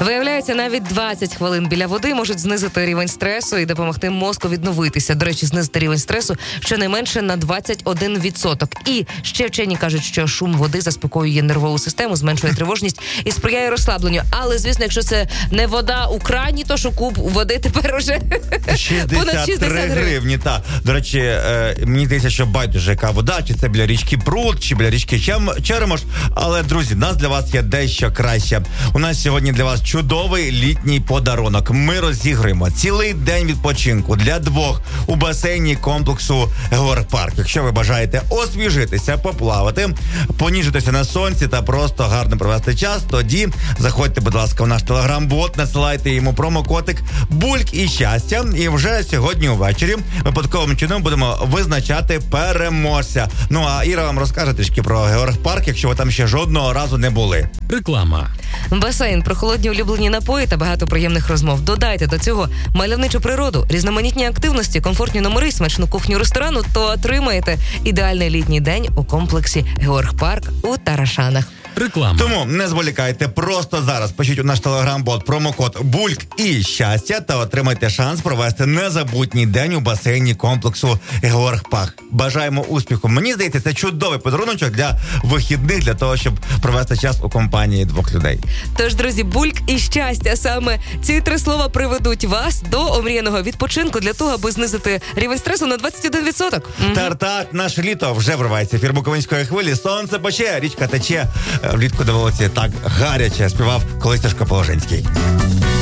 Виявляється, навіть 20 хвилин біля води можуть знизити рівень стресу і допомогти мозку відновитися. До речі, знизити рівень стресу щонайменше на 21%. І ще вчені кажуть, що шум води заспокоює нервову систему, зменшує тривожність і сприяє розслабленню. Але, звісно, якщо це не вода у крані, то що куб води тепер уже понад 60 гривні. Та. До речі, мені здається, що байдуже яка вода, чи це біля річки Прут, чи біля річки Черемош. Але, друзі, нас для вас є дещо краще. У нас сьогодні для вас чудовий літній подарунок. Ми розіграємо цілий день відпочинку для двох у басейні комплексу Георг-Парк. Якщо ви бажаєте освіжитися, поплавати, поніжитися на сонці та просто гарно провести час, тоді заходьте, будь ласка, в наш телеграм-бот, насилайте йому промокодик «Бульк і щастя». І вже сьогодні увечері випадковим чином будемо визначати переможця. Ну, а Іра вам розкаже трішки про Георг-Парк, якщо ви там ще жодного разу не були. Реклама. Басейн, прохолодні улюблені напої та багато приємних розмов. Додайте до цього мальовничу природу, різноманітні активності, комфортні номери, смачну кухню ресторану, то отримаєте ідеальний літній день у комплексі Георг-Парк у Тарашанах. Реклама. Тому не зволікайте, просто зараз пишіть у наш телеграм-бот промокод «Бульк і щастя» та отримайте шанс провести незабутній день у басейні комплексу Георг-Парк. Бажаємо успіху. Мені здається, це чудовий подарунок для вихідних, для того, щоб провести час у компанії двох людей. Тож, друзі, «Бульк і щастя» саме ці три слова приведуть вас до омріяного відпочинку для того, аби знизити рівень стресу на 21%. Так, наше літо вже вривається. Ефір Буковинської хвилі. Сонце пече, річка тече. Влітку довелося так гаряче, співав колись Сашко Положинський.